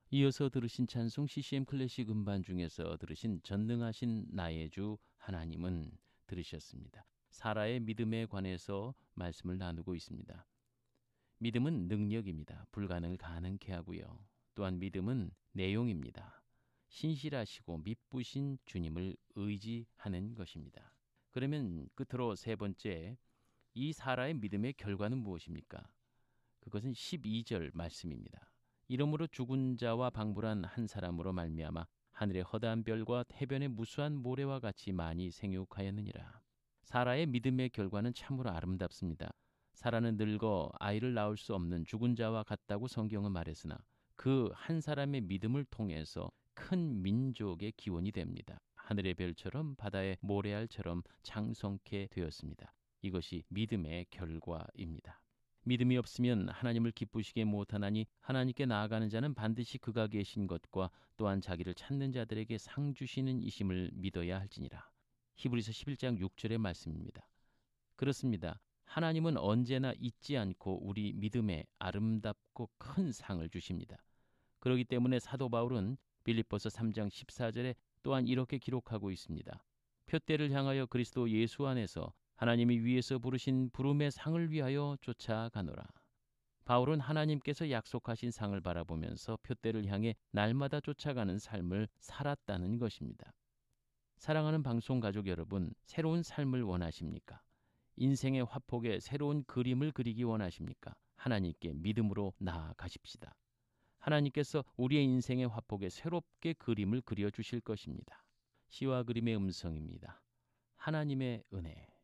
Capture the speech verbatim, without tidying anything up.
이어서 들으신 찬송 씨씨엠 클래식 음반 중에서 들으신 전능하신 나의 주 하나님은 들으셨습니다. 사라의 믿음에 관해서 말씀을 나누고 있습니다. 믿음은 능력입니다. 불가능을 가능케 하고요. 또한 믿음은 내용입니다. 신실하시고 미쁘신 주님을 의지하는 것입니다. 그러면 끝으로 세 번째, 이 사라의 믿음의 결과는 무엇입니까? 그것은 십이 절 말씀입니다. 이러므로 죽은 자와 방불한 한 사람으로 말미암아 하늘의 허다한 별과 해변의 무수한 모래와 같이 많이 생육하였느니라. 사라의 믿음의 결과는 참으로 아름답습니다. 사라는 늙어 아이를 낳을 수 없는 죽은 자와 같다고 성경은 말했으나 그 한 사람의 믿음을 통해서 큰 민족의 기원이 됩니다. 하늘의 별처럼 바다의 모래알처럼 장성케 되었습니다. 이것이 믿음의 결과입니다. 믿음이 없으면 하나님을 기쁘시게 못하나니 하나님께 나아가는 자는 반드시 그가 계신 것과 또한 자기를 찾는 자들에게 상 주시는 이심을 믿어야 할지니라. 히브리서 십일 장 육 절의 말씀입니다. 그렇습니다. 하나님은 언제나 잊지 않고 우리 믿음에 아름답고 큰 상을 주십니다. 그렇기 때문에 사도 바울은 빌립보서 삼 장 십사 절에 또한 이렇게 기록하고 있습니다. 표대를 향하여 그리스도 예수 안에서 하나님이 위에서 부르신 부름의 상을 위하여 쫓아가노라. 바울은 하나님께서 약속하신 상을 바라보면서 표대를 향해 날마다 쫓아가는 삶을 살았다는 것입니다. 사랑하는 방송 가족 여러분, 새로운 삶을 원하십니까? 인생의 화폭에 새로운 그림을 그리기 원하십니까? 하나님께 믿음으로 나아가십시다. 하나님께서 우리의 인생의 화폭에 새롭게 그림을 그려주실 것입니다. 시와 그림의 음성입니다. 하나님의 은혜.